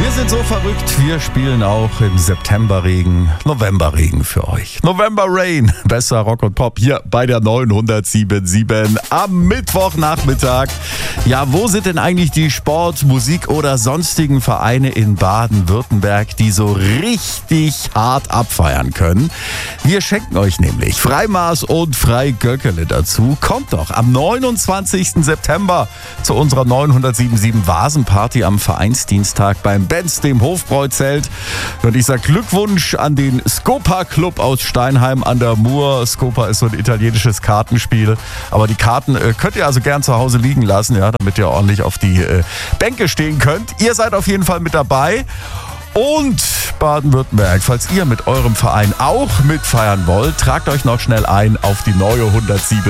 Wir sind so verrückt, wir spielen auch im Septemberregen, Novemberregen für euch. November Rain, besser Rock und Pop hier bei der 907.7 am Mittwochnachmittag. Ja, wo sind denn eigentlich die Sport-, Musik- oder sonstigen Vereine in Baden-Württemberg, die so richtig hart abfeiern können? Wir schenken euch nämlich Freimaß und Freigöckele dazu. Kommt doch am 29. September zu unserer 907.7 Vasenparty am Vereinsdienstag beim Benz, dem Hofbräuzelt. Und ich sage Glückwunsch an den Scopa Club aus Steinheim an der Mur. Scopa ist so ein italienisches Kartenspiel. Aber die Karten könnt ihr also gern zu Hause liegen lassen, ja, damit ihr ordentlich auf die Bänke stehen könnt. Ihr seid auf jeden Fall mit dabei. Und Baden-Württemberg, falls ihr mit eurem Verein auch mitfeiern wollt, tragt euch noch schnell ein auf die neue 107.